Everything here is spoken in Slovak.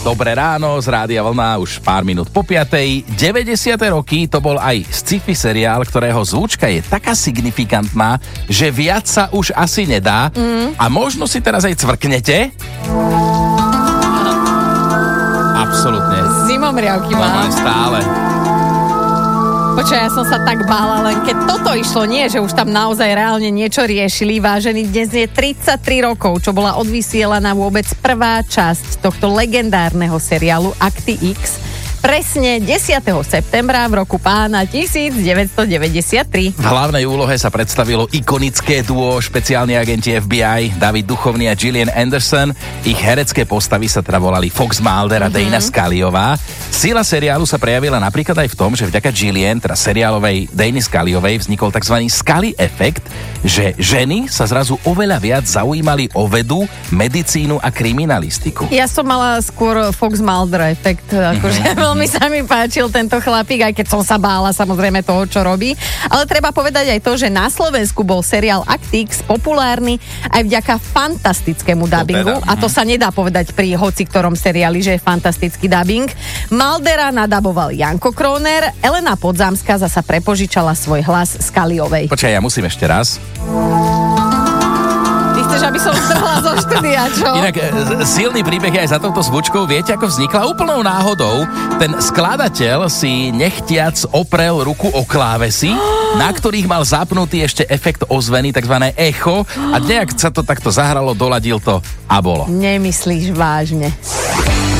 Dobré ráno z Rádia Vlna, už pár minút po 5:00. 90. roky to bol aj sci-fi seriál, ktorého zvučka je taká signifikantná, že viac sa už asi nedá. A možno si teraz aj cvrknete. Absolútne. Zimomriavky mám. Stále. Počkaj, ja som sa tak bála, len keď toto išlo, nie, že už tam naozaj reálne niečo riešili. Vážený, dnes je 33 rokov, čo bola odvysielaná vôbec prvá časť tohto legendárneho seriálu Akty X. Presne 10. septembra v roku pána 1993. V hlavnej úlohe sa predstavilo ikonické duo špeciálni agenti FBI David Duchovny a Gillian Anderson. Ich herecké postavy sa teda volali Fox Mulder a Dana Scullyová. Sila seriálu sa prejavila napríklad aj v tom, že vďaka Gillian, teda seriálovej Dany Scullyovej, vznikol tzv. Scully efekt, že ženy sa zrazu oveľa viac zaujímali o vedu, medicínu a kriminalistiku. Ja som mala skôr Fox Mulder efekt, akože veľmi sa mi páčil tento chlapík, aj keď som sa bála samozrejme toho, čo robí. Ale treba povedať aj to, že na Slovensku bol seriál Akty X populárny aj vďaka fantastickému dabingu. A to sa nedá povedať pri hoci ktorom seriáli, že je fantastický dabing. Muldera nadaboval Janko Kroner, Elena Podzámska zasa prepožičala svoj hlas Scullyovej. Počkaj, ja musím ešte raz. Chceš, aby som strhla zo štúdia, čo? Inak silný príbeh je aj za touto zvučkou. Viete, ako vznikla? Úplnou náhodou. Ten skladateľ si nechtiac oprel ruku o klávesy, na ktorých mal zapnutý ešte efekt ozveny, takzvané echo. A nejak sa to takto zahralo, doladil to a bolo. Nemyslíš vážne.